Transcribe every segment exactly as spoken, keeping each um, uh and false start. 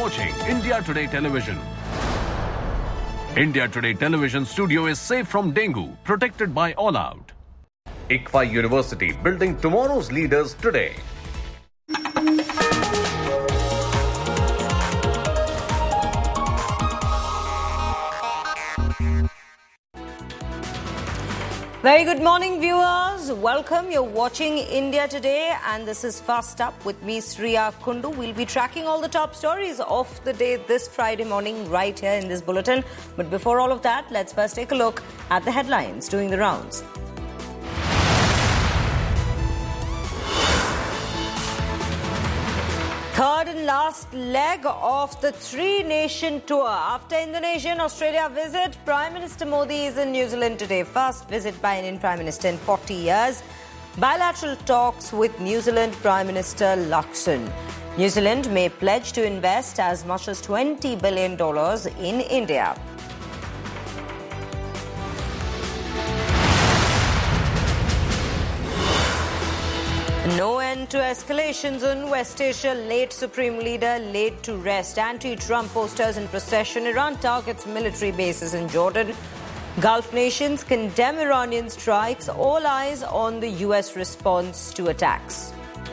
watching India Today Television. India Today Television studio is safe from dengue, protected by All Out. I C F A University, building tomorrow's leaders today. Very good morning, viewers. Welcome. You're watching India Today, and this is Fast Up with me, Sriya Kundu. We'll be tracking all the top stories of the day this Friday morning right here in this bulletin. But before all of that, let's first take a look at the headlines doing the rounds. Third and last leg of the three-nation tour. After Indonesia and Australia visit, Prime Minister Modi is in New Zealand today. First visit by Indian Prime Minister in forty years. Bilateral talks with New Zealand Prime Minister Lakson. New Zealand may pledge to invest as much as twenty billion dollars in India. No end to escalations in West Asia. Late Supreme Leader laid to rest. Anti-Trump posters in procession. Iran targets military bases in Jordan. Gulf nations condemn Iranian strikes. All eyes on the U S response to attacks.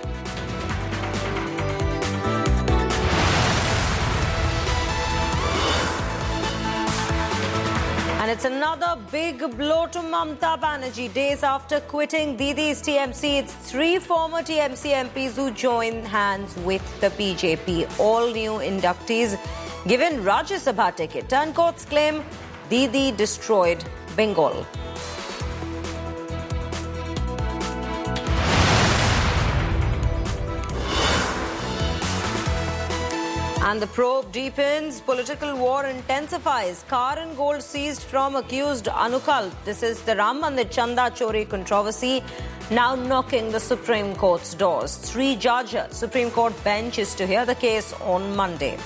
And it's another big blow to Mamata Banerjee. Days after quitting Didi's T M C, it's three former T M C M Ps who join hands with the B J P. All new inductees given Rajya Sabha ticket. Turncoats claim Didi destroyed Bengal. And the probe deepens, political war intensifies. Car and gold seized from accused Anukal. This is the Ram Mandir Chanda Chori controversy now knocking the Supreme Court's doors. Three-judge Supreme Court bench is to hear the case on Monday.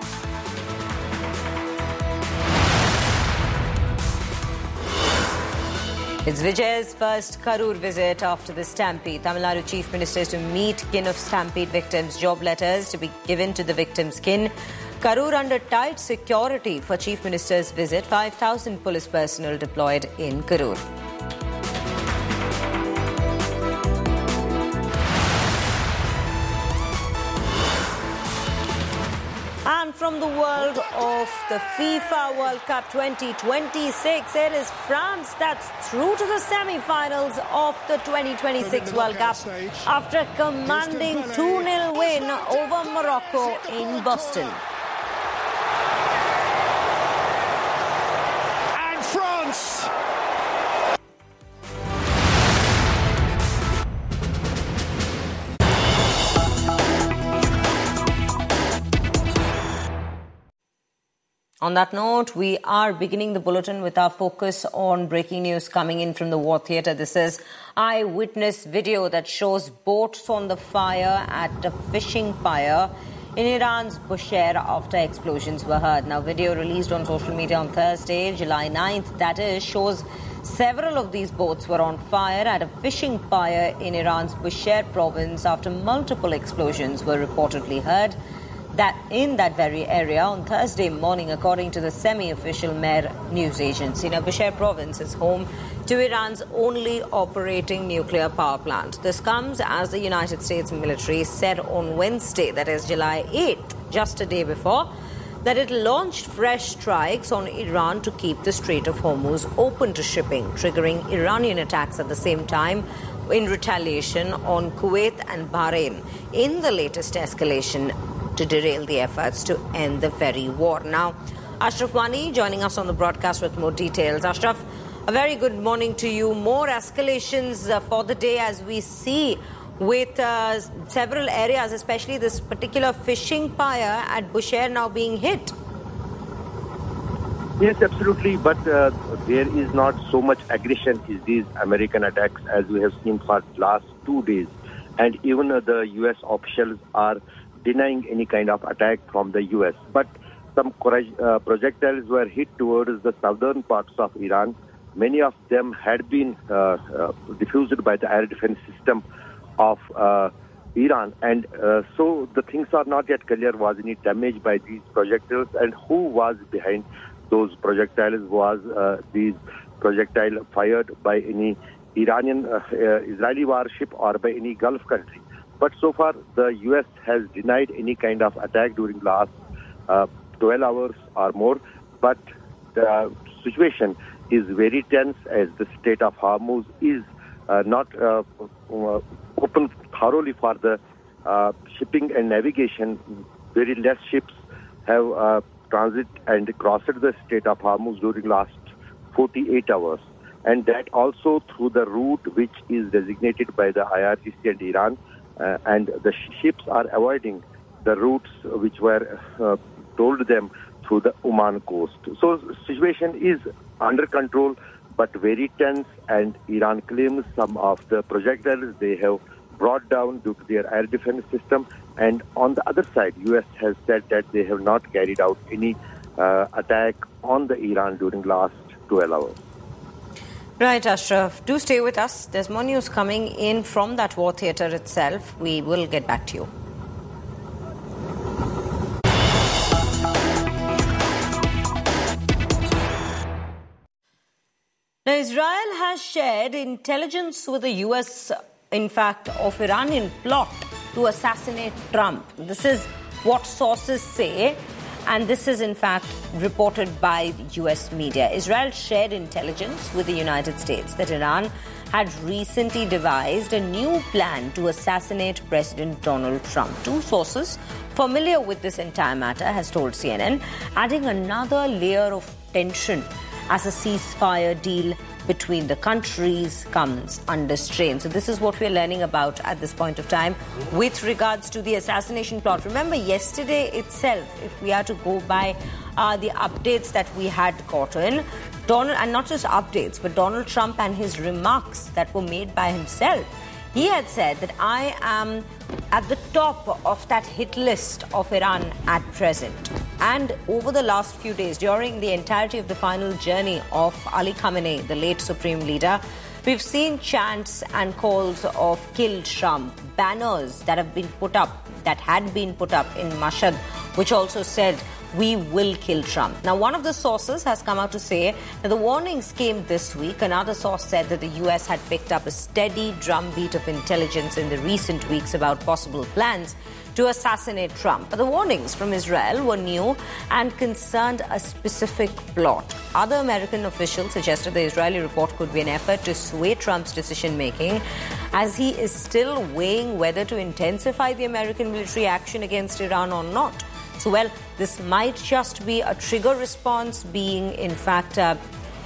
It's Vijay's first Karur visit after the stampede. Tamil Nadu Chief Minister is to meet kin of stampede victims. Job letters to be given to the victims' kin. Karur under tight security for Chief Minister's visit. five thousand police personnel deployed in Karur. And from the world of the FIFA World Cup twenty twenty-six, it is France that's through to the semi-finals of the twenty twenty-six World Cup after a commanding two nil win over Morocco in Boston. And France! On that note, we are beginning the bulletin with our focus on breaking news coming in from the war theatre. This is eyewitness video that shows boats on the fire at a fishing pier in Iran's Bushehr after explosions were heard. Now, video released on social media on Thursday, July ninth, that is, shows several of these boats were on fire at a fishing pier in Iran's Bushehr province after multiple explosions were reportedly heard. That in that very area on Thursday morning, according to the semi-official Mehr news agency. Now, Bushehr province is home to Iran's only operating nuclear power plant. This comes as the United States military said on Wednesday, that is July eighth, just a day before, that it launched fresh strikes on Iran to keep the Strait of Hormuz open to shipping, triggering Iranian attacks at the same time in retaliation on Kuwait and Bahrain in the latest escalation to derail the efforts to end the very war. Now, Ashraf Wani joining us on the broadcast with more details. Ashraf, a very good morning to you. More escalations uh, for the day as we see with uh, several areas, especially this particular fishing pier at Bushehr now being hit. Yes, absolutely. But uh, there is not so much aggression in these American attacks as we have seen for the last two days. And even uh, the U S officials are denying any kind of attack from the U S. But some uh, projectiles were hit towards the southern parts of Iran. Many of them had been uh, uh, diffused by the air defense system of uh, Iran. And uh, so the things are not yet clear. Was any damage by these projectiles, and who was behind those projectiles? Was uh, these projectile fired by any Iranian uh, uh, Israeli warship or by any Gulf country? But so far the U S has denied any kind of attack during last uh, twelve hours or more. But the situation is very tense as the Strait of Hormuz is uh, not uh, uh, open thoroughly for the uh, shipping and navigation. Very less ships have uh, transit and crossed the Strait of Hormuz during last forty-eight hours. And that also through the route which is designated by the I R G C and Iran. Uh, and the ships are avoiding the routes which were uh, told them through the Oman coast. So situation is under control, but very tense, and Iran claims some of the projectiles they have brought down due to their air defense system. And on the other side, U S has said that they have not carried out any uh, attack on the Iran during last twelve hours. Right, Ashraf. Do stay with us. There's more news coming in from that war theatre itself. We will get back to you. Now, Israel has shared intelligence with the U S, in fact, of Iranian plot to assassinate Trump. This is what sources say. And this is, in fact, reported by U S media. Israel shared intelligence with the United States that Iran had recently devised a new plan to assassinate President Donald Trump. Two sources familiar with this entire matter has told C N N, adding another layer of tension as a ceasefire deal between the countries comes under strain. So this is what we're learning about at this point of time with regards to the assassination plot. Remember, yesterday itself, if we are to go by uh, the updates that we had gotten, Donald, and not just updates, but Donald Trump and his remarks that were made by himself, he had said that I am at the top of that hit list of Iran at present. And over the last few days, during the entirety of the final journey of Ali Khamenei, the late Supreme Leader, we've seen chants and calls of kill Trump, banners that have been put up, that had been put up in Mashhad, which also said, we will kill Trump. Now, one of the sources has come out to say that the warnings came this week. Another source said that the U S had picked up a steady drumbeat of intelligence in the recent weeks about possible plans to assassinate Trump. But the warnings from Israel were new and concerned a specific plot. Other American officials suggested the Israeli report could be an effort to sway Trump's decision-making as he is still weighing whether to intensify the American military action against Iran or not. So, well, this might just be a trigger response being, in fact, uh,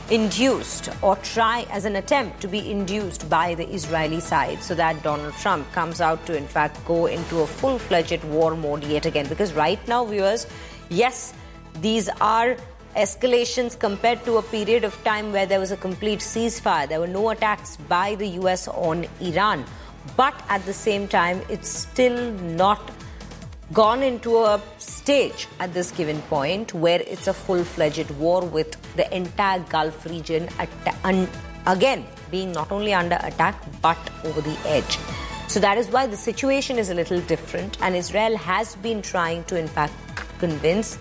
induced or try as an attempt to be induced by the Israeli side so that Donald Trump comes out to, in fact, go into a full-fledged war mode yet again. Because right now, viewers, yes, these are escalations compared to a period of time where there was a complete ceasefire. There were no attacks by the U S on Iran. But at the same time, it's still not gone into a stage at this given point where it's a full-fledged war with the entire Gulf region at, un, again being not only under attack but over the edge. So that is why the situation is a little different, and Israel has been trying to in fact convince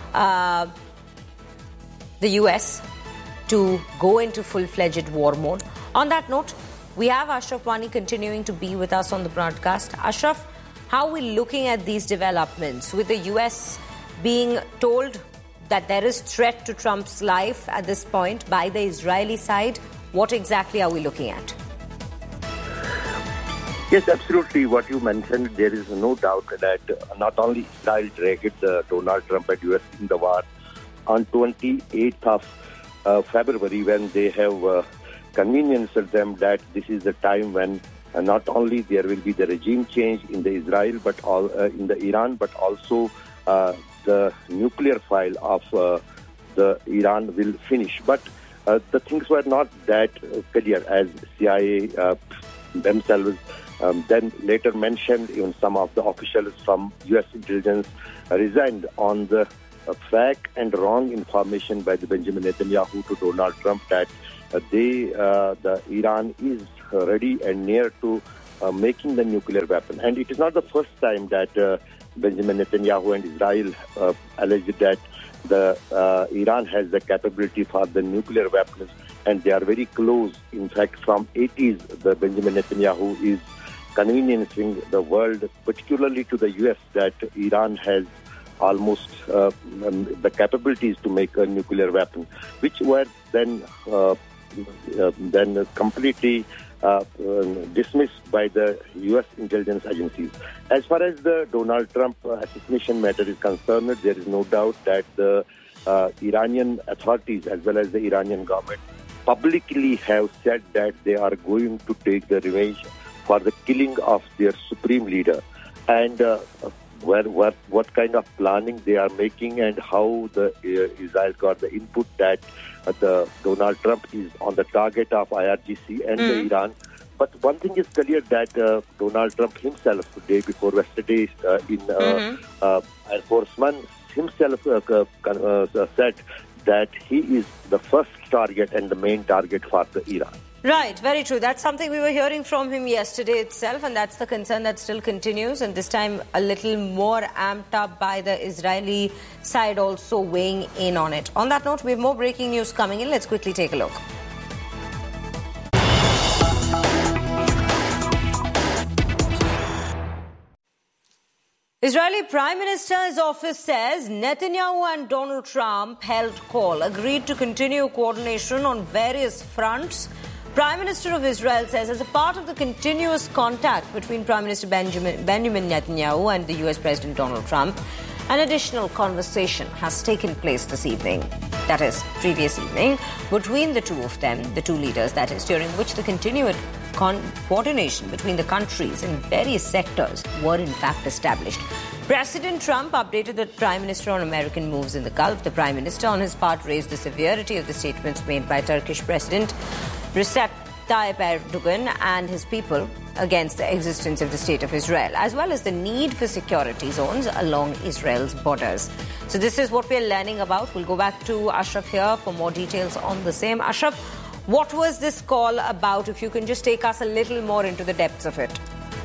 uh, the U S to go into full-fledged war mode. On that note, we have Ashraf Wani continuing to be with us on the broadcast. Ashraf, how are we looking at these developments with the U S being told that there is threat to Trump's life at this point by the Israeli side? What exactly are we looking at? Yes, absolutely. What you mentioned, there is no doubt that not only Israel dragged uh, Donald Trump and U S in the war on twenty-eighth of uh, February when they have uh, convenienced them that this is the time when Uh, not only there will be the regime change in the Israel, but all uh, in the Iran, but also uh, the nuclear file of uh, the Iran will finish. But uh, the things were not that uh, clear, as C I A uh, themselves um, then later mentioned. Even some of the officials from U S intelligence uh, resigned on the uh, fact and wrong information by the Benjamin Netanyahu to Donald Trump that uh, they, uh, the Iran is ready and near to uh, making the nuclear weapon. And it is not the first time that uh, Benjamin Netanyahu and Israel uh, alleged that the uh, Iran has the capability for the nuclear weapons, and they are very close. In fact, from eighties, the Benjamin Netanyahu is conveniencing the world, particularly to the U S, that Iran has almost uh, um, the capabilities to make a nuclear weapon, which were then uh, uh, then completely uh, uh, dismissed by the U S intelligence agencies. As far as the Donald Trump uh, assassination matter is concerned, there is no doubt that the uh, Iranian authorities as well as the Iranian government publicly have said that they are going to take the revenge for the killing of their supreme leader. And uh, where, what, what kind of planning they are making and how the uh, Israel got the input that uh, the Donald Trump is on the target of I R G C and mm. the Iran. But one thing is clear that uh, Donald Trump himself, the day before yesterday, uh, in uh, mm-hmm. uh, Air Force One, himself uh, uh, said that he is the first target and the main target for the Iran. Right, very true. That's something we were hearing from him yesterday itself, and that's the concern that still continues, and this time a little more amped up by the Israeli side also weighing in on it. On that note, we have more breaking news coming in. Let's quickly take a look. Israeli Prime Minister's office says Netanyahu and Donald Trump held call, agreed to continue coordination on various fronts. Prime Minister of Israel says as a part of the continuous contact between Prime Minister Benjamin, Benjamin Netanyahu and the U S President Donald Trump, an additional conversation has taken place this evening, that is, previous evening, between the two of them, the two leaders, that is, during which the continued con- coordination between the countries in various sectors were in fact established. President Trump updated the Prime Minister on American moves in the Gulf. The Prime Minister, on his part, raised the severity of the statements made by Turkish President Recep Tayyip Erdogan and his people against the existence of the State of Israel, as well as the need for security zones along Israel's borders. So this is what we're learning about. We'll go back to Ashraf here for more details on the same. Ashraf, what was this call about? If you can just take us a little more into the depths of it.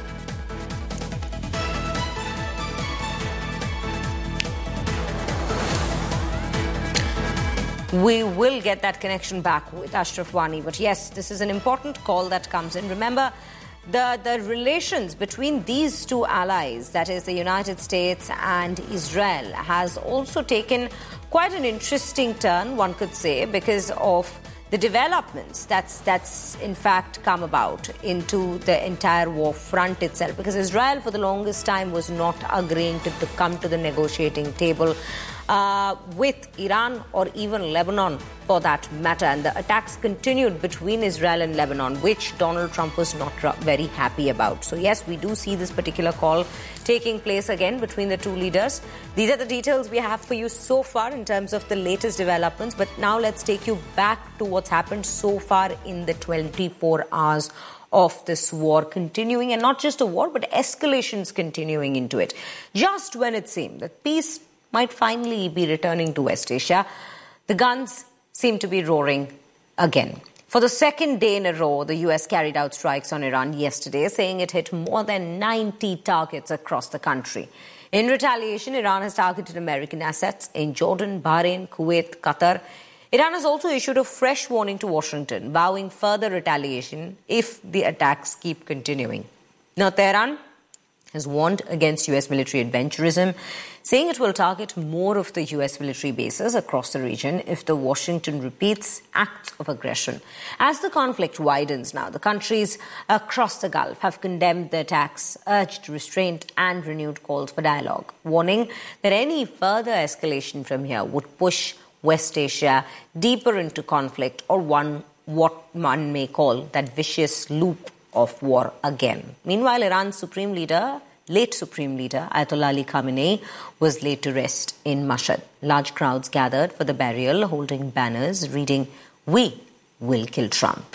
We will get that connection back with Ashraf Wani. But yes, this is an important call that comes in. Remember, the, the relations between these two allies, that is the United States and Israel, has also taken quite an interesting turn, one could say, because of the developments that's that's in fact come about into the entire war front itself. Because Israel, for the longest time, was not agreeing to, to come to the negotiating table Uh, with Iran or even Lebanon for that matter. And the attacks continued between Israel and Lebanon, which Donald Trump was not very happy about. So yes, we do see this particular call taking place again between the two leaders. These are the details we have for you so far in terms of the latest developments. But now let's take you back to what's happened so far in the twenty-four hours of this war continuing, and not just a war, but escalations continuing into it. Just when it seemed that peace might finally be returning to West Asia, the guns seem to be roaring again. For the second day in a row, the U S carried out strikes on Iran yesterday, saying it hit more than ninety targets across the country. In retaliation, Iran has targeted American assets in Jordan, Bahrain, Kuwait, Qatar. Iran has also issued a fresh warning to Washington, vowing further retaliation if the attacks keep continuing. Now, Tehran has warned against U S military adventurism, saying it will target more of the U S military bases across the region if the Washington repeats acts of aggression. As the conflict widens now, the countries across the Gulf have condemned the attacks, urged restraint and renewed calls for dialogue, warning that any further escalation from here would push West Asia deeper into conflict, or one what one may call that vicious loop of war again. Meanwhile, Iran's supreme leader, late supreme leader, Ayatollah Ali Khamenei, was laid to rest in Mashhad. Large crowds gathered for the burial, holding banners reading, "We will kill Trump."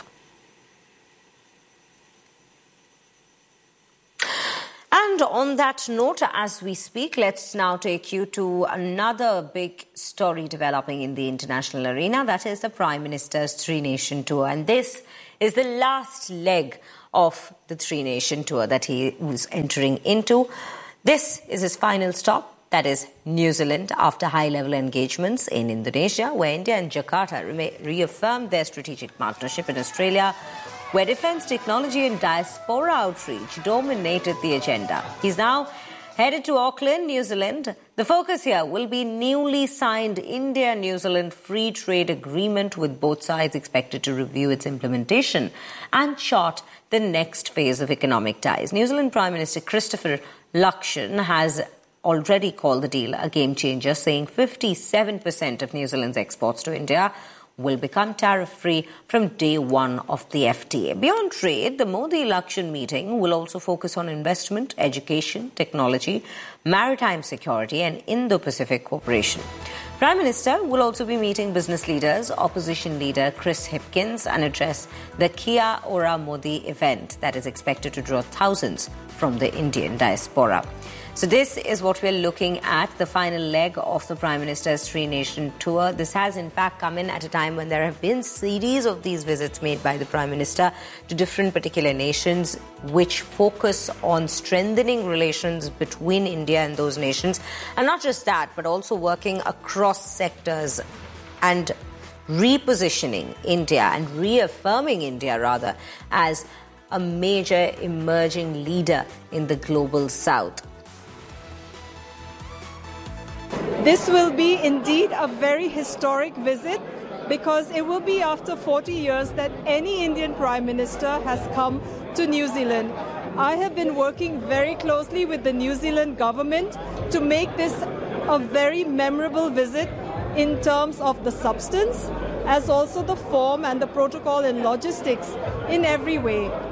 And on that note, as we speak, let's now take you to another big story developing in the international arena. That is the Prime Minister's three-nation tour. And this is the last leg of the three-nation tour that he was entering into. This is his final stop. That is New Zealand, after high-level engagements in Indonesia, where India and Jakarta re- reaffirmed their strategic partnership, in Australia, where defence, technology and diaspora outreach dominated the agenda. He's now headed to Auckland, New Zealand. The focus here will be newly signed India-New Zealand free trade agreement, with both sides expected to review its implementation and chart the next phase of economic ties. New Zealand Prime Minister Christopher Luxon has already called the deal a game changer, saying fifty-seven percent of New Zealand's exports to India will become tariff-free from day one of the F T A. Beyond trade, the Modi-Luxon meeting will also focus on investment, education, technology, maritime security and Indo-Pacific cooperation. Prime Minister will also be meeting business leaders, opposition leader Chris Hipkins, and address the Kia Ora Modi event that is expected to draw thousands from the Indian diaspora. So this is what we're looking at, the final leg of the Prime Minister's three-nation tour. This has in fact come in at a time when there have been series of these visits made by the Prime Minister to different particular nations, which focus on strengthening relations between India and those nations. And not just that, but also working across sectors and repositioning India and reaffirming India, rather, as a major emerging leader in the global south. This will be indeed a very historic visit, because it will be after forty years that any Indian Prime Minister has come to New Zealand. I have been working very closely with the New Zealand government to make this a very memorable visit in terms of the substance, as also the form and the protocol and logistics in every way.